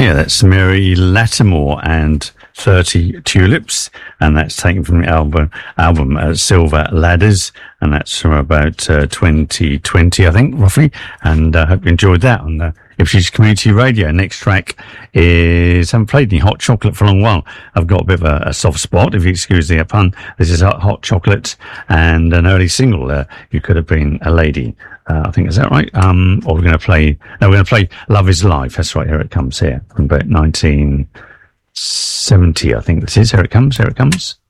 Yeah, that's Mary Lattimore and 30 Tulips, and that's taken from the album Silver Ladders, and that's from about 2020, I think, roughly. And I hope you enjoyed that on Ipswich Community Radio. Next track is, I haven't played any Hot Chocolate for a long while. I've got a bit of a soft spot, if you excuse the pun. This is Hot Chocolate and an early single, You Could Have Been a Lady. I think, is that right? Or we're going to play Love Is Life. That's right, here it comes here from about 1970, I think this is. Here it comes.